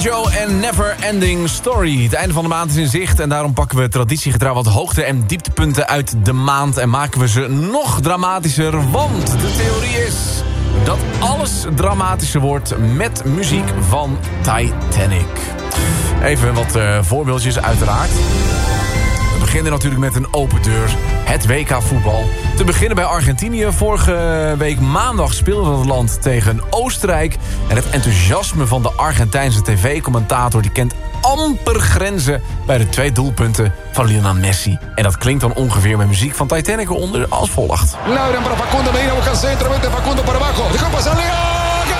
Joe en Never Ending Story. Het einde van de maand is in zicht en daarom pakken we traditiegetrouw wat hoogte- en dieptepunten uit de maand en maken we ze nog dramatischer, want de theorie is dat alles dramatischer wordt met muziek van Titanic. Even wat voorbeeldjes uiteraard. We beginnen natuurlijk met een open deur. Het WK voetbal. Te beginnen bij Argentinië. Vorige week maandag speelde het land tegen Oostenrijk. En het enthousiasme van de Argentijnse tv-commentator... die kent amper grenzen bij de 2 doelpunten van Lionel Messi. En dat klinkt dan ongeveer met muziek van Titanic eronder als volgt. Lauren para Facundo, Medina busca el centro, vete Facundo para abajo. Dejó pasar Leo.